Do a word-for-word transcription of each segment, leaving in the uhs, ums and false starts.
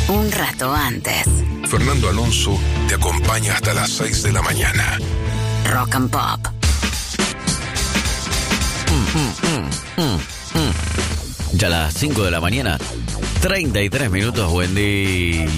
un rato antes. Fernando Alonso te acompaña hasta las seis de la mañana. Rock and Pop. Mm, mm, mm, mm, mm. Ya a las cinco de la mañana, treinta y tres minutos, buen día.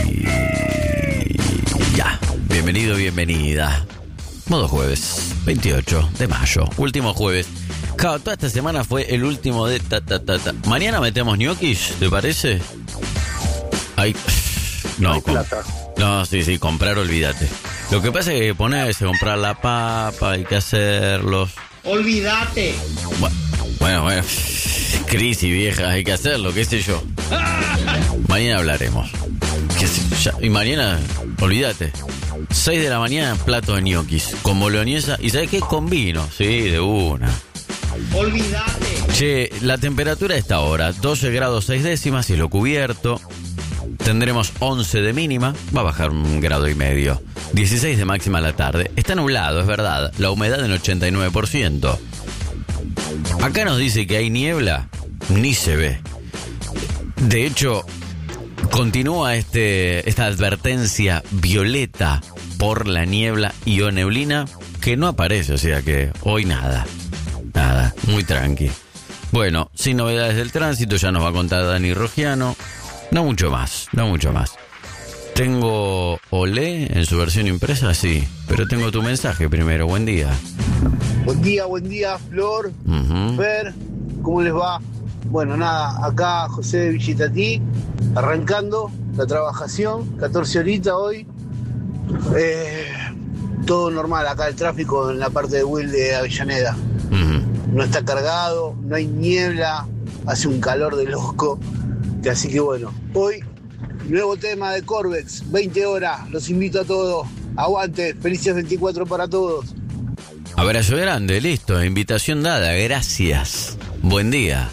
Ya, bienvenido, bienvenida. Modo jueves, veintiocho de mayo, último jueves. Claro, toda esta semana fue el último de ta, ta, ta, ta. Mañana metemos ñoquis, ¿te parece? Ay, no, hay com- plata. No, sí, sí, comprar, olvídate. Lo que pasa es que ponerse a comprar la papa, hay que hacerlos. Olvídate. Bueno, bueno, bueno. Crisis, vieja, hay que hacerlo, qué sé yo. Mañana hablaremos. ¿Qué sé, ya, y mañana, olvídate. seis de la mañana, plato de ñoquis con boloñesa. ¿Y sabes qué? Con vino, sí, de una. Olvídate. Che, la temperatura a esta hora, doce grados seis décimas, cielo cubierto. Tendremos once de mínima, va a bajar un grado y medio. dieciséis de máxima a la tarde. Está nublado, es verdad. La humedad en ochenta y nueve por ciento. Acá nos dice que hay niebla, ni se ve. De hecho, continúa este, esta advertencia violeta por la niebla y o neblina que no aparece, o sea que hoy nada. Nada, muy tranqui. Bueno, sin novedades del tránsito, ya nos va a contar Dani Rogiano. No mucho más, no mucho más. Tengo Olé en su versión impresa, sí, pero tengo tu mensaje primero. Buen día. Buen día, buen día, Flor, Uh-huh. Fer, ¿cómo les va? Bueno, nada, acá José de Villitatí, arrancando la trabajación, catorce horitas hoy. Eh, todo normal, acá el tráfico en la parte de Will de Avellaneda. Uh-huh. No está cargado, no hay niebla, hace un calor de loco. Así que bueno, hoy, nuevo tema de Corvex, veinte horas, los invito a todos. Aguante, felices veinticuatro para todos. Abrazo grande, listo, invitación dada, gracias. Buen día.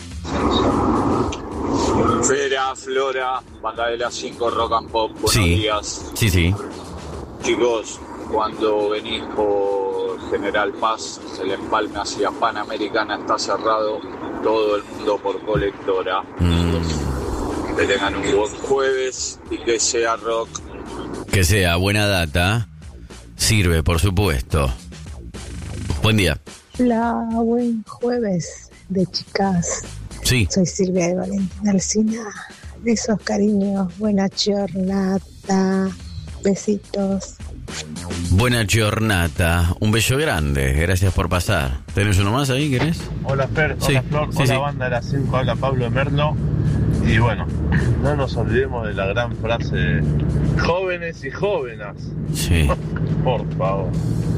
Fera, Flora, banda de las cinco, Rock and Pop, buenos Sí. días. Sí, sí. Chicos, cuando venís por General Paz, se le empalme hacia Panamericana, está cerrado todo el mundo por colectora. Mm, Que tengan un buen jueves y que sea rock. que sea buena data. Sirve, por supuesto. Buen día. Hola, buen jueves de chicas. Sí. Soy Silvia de Valentina Alsina. Besos, cariños, buena jornada. Besitos. Buena giornata. Un beso grande. Gracias por pasar. ¿Tenés uno más ahí, querés? Hola Fer, Sí, hola Flor, sí, hola sí. banda de las cinco, habla Pablo de Merlo. Y bueno, no nos olvidemos de la gran frase: jóvenes y jóvenes. Sí. Por favor.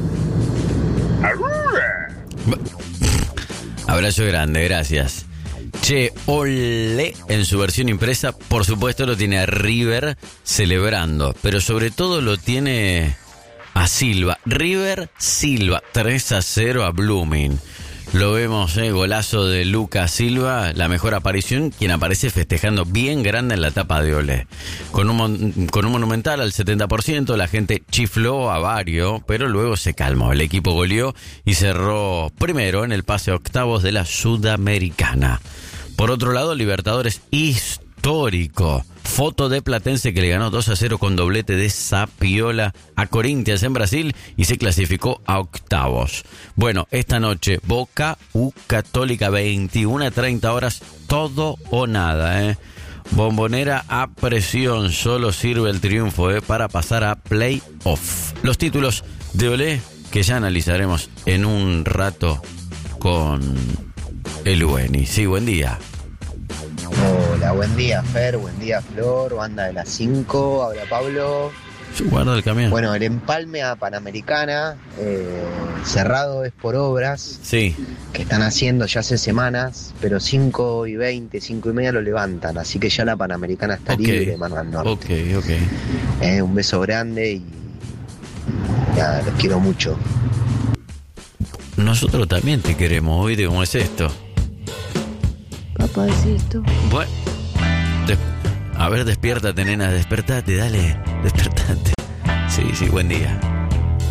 Abrazo grande, gracias. Che, Olé en su versión impresa, por supuesto lo tiene a River celebrando, pero sobre todo lo tiene a Silva. River Silva, tres a cero a Blooming. Lo vemos, eh, golazo de Lucas Silva, la mejor aparición, quien aparece festejando bien grande en la tapa de Olé. Con un, mon- con un monumental al setenta por ciento, la gente chifló a varios, pero luego se calmó. El equipo goleó y cerró primero en el pase a octavos de la Sudamericana. Por otro lado, Libertadores histórico. Foto de Platense que le ganó dos a cero con doblete de Sapiola a Corinthians en Brasil y se clasificó a octavos. Bueno, esta noche Boca U Católica, veintiuna a treinta horas, todo o nada, ¿eh? Bombonera a presión, solo sirve el triunfo, ¿eh? Para pasar a play-off. Los títulos de Olé que ya analizaremos en un rato con el Ueni. Sí, buen día. Hola, buen día Fer, buen día Flor, banda de las cinco, habla Pablo. Guarda el camión. Bueno, el empalme a Panamericana, eh, cerrado es por obras Sí. que están haciendo ya hace semanas, pero cinco y veinte, cinco y media lo levantan, así que ya la Panamericana está Ok. libre, mano al norte. Ok, ok. Eh, un beso grande y nada, los quiero mucho. Nosotros también te queremos, ¿oíste cómo es esto? Papacito. Bueno, des- a ver, despiértate, nena, despertate, dale, despertate. Sí, sí, buen día.